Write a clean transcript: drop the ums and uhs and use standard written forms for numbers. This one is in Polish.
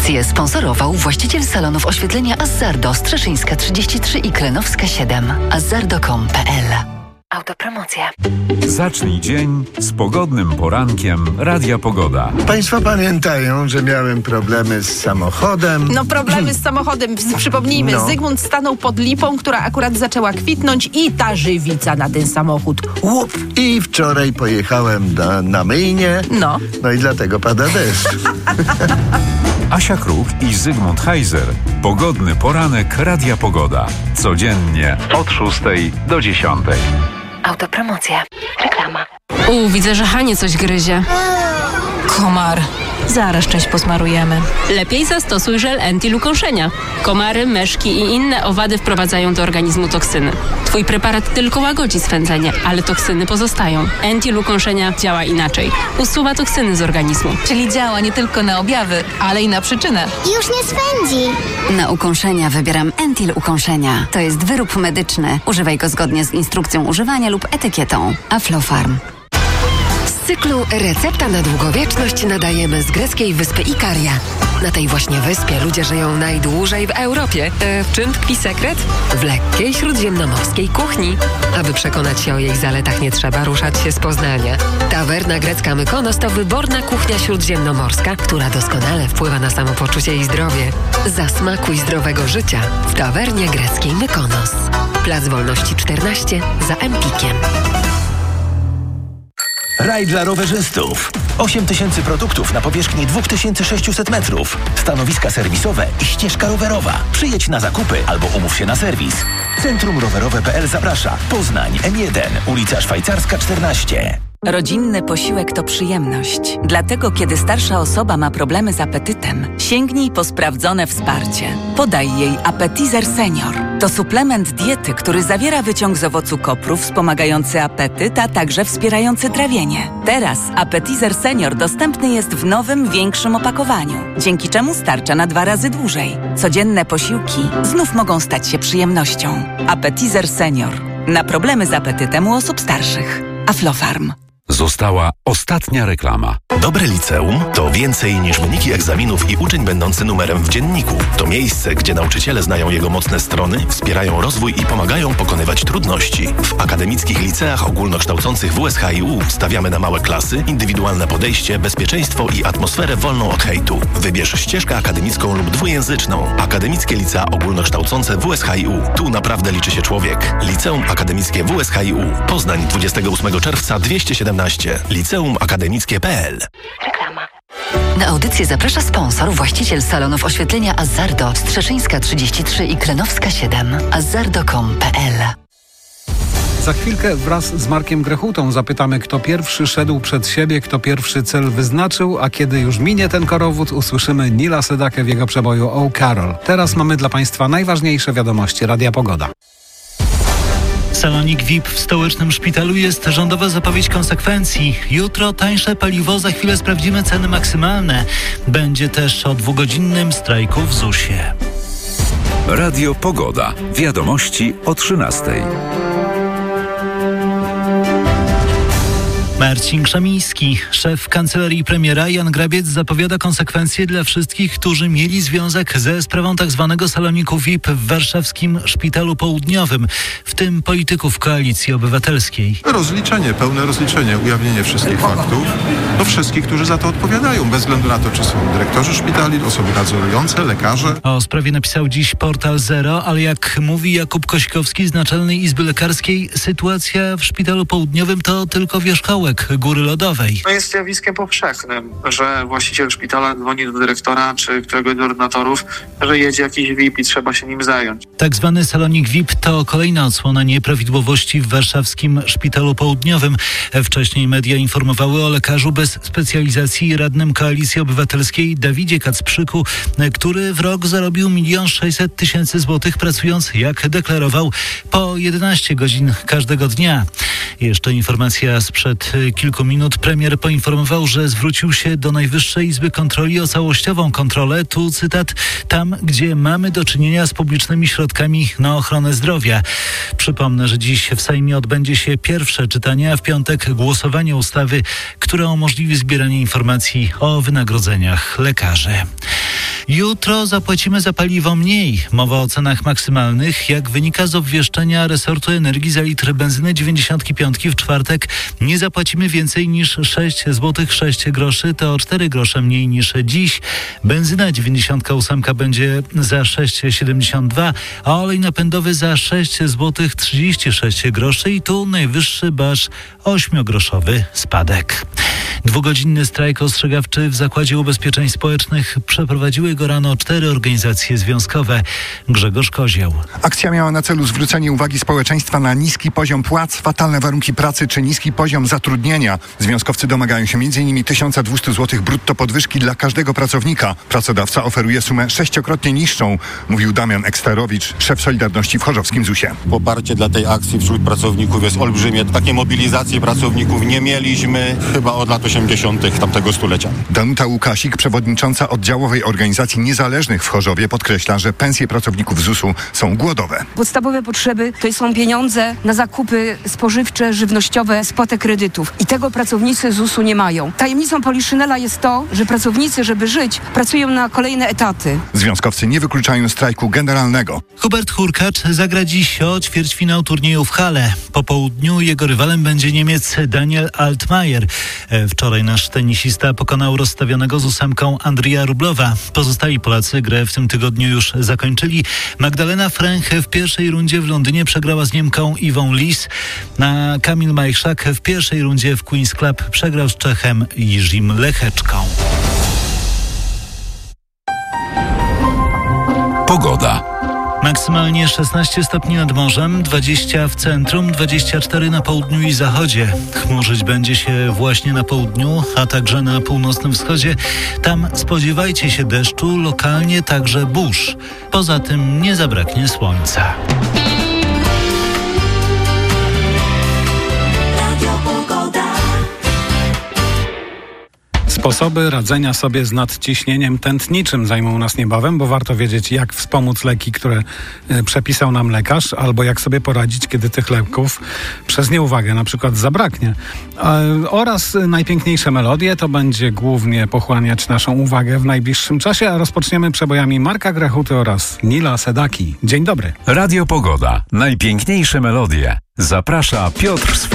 Audycję sponsorował właściciel salonów oświetlenia Azzardo, Strzeszyńska 33 i Klenowska 7. Azzardo.com.pl. Autopromocja. Zacznij dzień z pogodnym porankiem Radia Pogoda. Państwo pamiętają, że miałem problemy z samochodem. No problemy z samochodem, przypomnijmy, Zygmunt stanął pod lipą, która akurat zaczęła kwitnąć i ta żywica na ten samochód. Łup! I wczoraj pojechałem na myjnię. No i dlatego pada deszcz. Asia Kruk i Zygmunt Heiser. Pogodny poranek Radia Pogoda. Codziennie od 6 do 10. Autopromocja. Reklama. Widzę, że Hanie coś gryzie. Komar. Zaraz część posmarujemy. Lepiej zastosuj żel Entil-ukąszenia. Komary, myszki i inne owady wprowadzają do organizmu toksyny. Twój preparat tylko łagodzi swędzenie, ale toksyny pozostają. Entil-ukąszenia działa inaczej. Usuwa toksyny z organizmu. Czyli działa nie tylko na objawy, ale i na przyczynę. Już nie swędzi. Na ukąszenia wybieram Entil-ukąszenia. To jest wyrób medyczny. Używaj go zgodnie z instrukcją używania lub etykietą. Aflofarm. Z cyklu Recepta na długowieczność nadajemy z greckiej wyspy Ikaria. Na tej właśnie wyspie ludzie żyją najdłużej w Europie. W czym tkwi sekret? W lekkiej śródziemnomorskiej kuchni. Aby przekonać się o jej zaletach, nie trzeba ruszać się z Poznania. Tawerna grecka Mykonos to wyborna kuchnia śródziemnomorska, która doskonale wpływa na samopoczucie i zdrowie. Zasmakuj zdrowego życia w tawernie greckiej Mykonos. Plac Wolności 14 za Empikiem. Raj dla rowerzystów. 8000 produktów na powierzchni 2600 metrów. Stanowiska serwisowe i ścieżka rowerowa. Przyjedź na zakupy albo umów się na serwis. Centrum Rowerowe.pl zaprasza. Poznań, M1, ulica Szwajcarska 14. Rodzinny posiłek to przyjemność. Dlatego, kiedy starsza osoba ma problemy z apetytem, sięgnij po sprawdzone wsparcie. Podaj jej Appetizer Senior. To suplement diety, który zawiera wyciąg z owocu kopru wspomagający apetyt, a także wspierający trawienie. Teraz Appetizer Senior dostępny jest w nowym, większym opakowaniu, dzięki czemu starcza na 2 razy dłużej. Codzienne posiłki znów mogą stać się przyjemnością. Appetizer Senior. Na problemy z apetytem u osób starszych. Aflofarm. Została ostatnia reklama. Dobre liceum to więcej niż wyniki egzaminów i uczeń będący numerem w dzienniku. To miejsce, gdzie nauczyciele znają jego mocne strony, wspierają rozwój i pomagają pokonywać trudności. W akademickich liceach ogólnokształcących WSHiU stawiamy na małe klasy, indywidualne podejście, bezpieczeństwo i atmosferę wolną od hejtu. Wybierz ścieżkę akademicką lub dwujęzyczną. Akademickie licea ogólnokształcące WSHiU. Tu naprawdę liczy się człowiek. Liceum Akademickie WSHiU. Poznań 28 czerwca 217. Liceum Akademickie.pl. Reklama. Na audycję zaprasza sponsor, właściciel salonów oświetlenia Azzardo, Strzeszyńska 33 i Klenowska 7. Azzardo.com.pl. Za chwilkę wraz z Markiem Grechutą zapytamy, kto pierwszy szedł przed siebie, kto pierwszy cel wyznaczył, a kiedy już minie ten korowód, usłyszymy Nila Sedakę w jego przeboju Oh Carol. Teraz mamy dla Państwa najważniejsze wiadomości Radia Pogoda. Salonik VIP w stołecznym szpitalu jest rządowa zapowiedź konsekwencji. Jutro tańsze paliwo, za chwilę sprawdzimy ceny maksymalne. Będzie też o 2-godzinnym strajku w ZUS-ie. Radio Pogoda. Wiadomości o 13. Marcin Krzemiński, szef kancelarii premiera Jan Grabiec zapowiada konsekwencje dla wszystkich, którzy mieli związek ze sprawą tzw. saloniku VIP w warszawskim Szpitalu Południowym, w tym polityków Koalicji Obywatelskiej. Pełne rozliczenie, ujawnienie wszystkich faktów do wszystkich, którzy za to odpowiadają, bez względu na to, czy są dyrektorzy szpitali, osoby nadzorujące, lekarze. O sprawie napisał dziś portal Zero, ale jak mówi Jakub Kośkowski z Naczelnej Izby Lekarskiej, sytuacja w Szpitalu Południowym to tylko wierzchołek góry lodowej. To jest zjawiskiem powszechnym, że właściciel szpitala dzwoni do dyrektora czy któregoś z ordynatorów, że jedzie jakiś VIP i trzeba się nim zająć. Tak zwany salonik VIP to kolejna odsłona nieprawidłowości w warszawskim Szpitalu Południowym. Wcześniej media informowały o lekarzu bez specjalizacji i radnym Koalicji Obywatelskiej Dawidzie Kacprzyku, który w rok zarobił 1 600 000 złotych, pracując, jak deklarował, po 11 godzin każdego dnia. Jeszcze informacja sprzed kilku minut. Premier poinformował, że zwrócił się do Najwyższej Izby Kontroli o całościową kontrolę. Tu cytat: tam, gdzie mamy do czynienia z publicznymi środkami na ochronę zdrowia. Przypomnę, że dziś w Sejmie odbędzie się pierwsze czytanie, a w piątek głosowanie ustawy, które umożliwi zbieranie informacji o wynagrodzeniach lekarzy. Jutro zapłacimy za paliwo mniej. Mowa o cenach maksymalnych. Jak wynika z obwieszczenia resortu energii, za litr benzyny 95 w czwartek nie zapłacimy więcej niż 6 zł 6 groszy. To o 4 grosze mniej niż dziś. Benzyna 98 będzie za 6,72, a olej napędowy za 6 zł 36 groszy i tu najwyższy aż 8-groszowy spadek. 2-godzinny strajk ostrzegawczy w Zakładzie Ubezpieczeń Społecznych przeprowadziły go rano 4 organizacje związkowe. Grzegorz Kozieł. Akcja miała na celu zwrócenie uwagi społeczeństwa na niski poziom płac, fatalne warunki pracy czy niski poziom zatrudnienia. Związkowcy domagają się m.in. 1200 zł brutto podwyżki dla każdego pracownika. Pracodawca oferuje sumę 6-krotnie niższą, mówił Damian Eksterowicz, szef Solidarności w chorzowskim ZUS-ie. Poparcie dla tej akcji wśród pracowników jest olbrzymie. Takiej mobilizacji pracowników nie mieliśmy chyba od lat 80. tamtego stulecia. Danuta Łukasik, przewodnicząca oddziałowej organizacji niezależnych w Chorzowie, podkreśla, że pensje pracowników ZUS-u są głodowe. Podstawowe potrzeby to są pieniądze na zakupy spożywcze, żywnościowe, spłatę kredytów. I tego pracownicy ZUS-u nie mają. Tajemnicą poliszynela jest to, że pracownicy, żeby żyć, pracują na kolejne etaty. Związkowcy nie wykluczają strajku generalnego. Hubert Hurkacz zagra dziś o ćwierćfinał turnieju w Halle. Po południu jego rywalem będzie Niemiec Daniel Altmaier. Wczoraj nasz tenisista pokonał rozstawionego z 8 Andrija Rublowa. Pozostali Polacy grę w tym tygodniu już zakończyli. Magdalena Fręch w pierwszej rundzie w Londynie przegrała z Niemką Iwą Lis. A Kamil Majchrzak w pierwszej rundzie w Queen's Club przegrał z Czechem Jiřím Lecheczką. Pogoda. Maksymalnie 16 stopni nad morzem, 20 w centrum, 24 na południu i zachodzie. Chmurzyć będzie się właśnie na południu, a także na północnym wschodzie. Tam spodziewajcie się deszczu, lokalnie także burz. Poza tym nie zabraknie słońca. Sposoby radzenia sobie z nadciśnieniem tętniczym zajmą nas niebawem, bo warto wiedzieć, jak wspomóc leki, które przepisał nam lekarz, albo jak sobie poradzić, kiedy tych leków przez nieuwagę na przykład zabraknie. Oraz najpiękniejsze melodie, to będzie głównie pochłaniać naszą uwagę w najbliższym czasie, a rozpoczniemy przebojami Marka Grechuty oraz Nila Sedaki. Dzień dobry. Radio Pogoda. Najpiękniejsze melodie. Zaprasza Piotr Swobodny.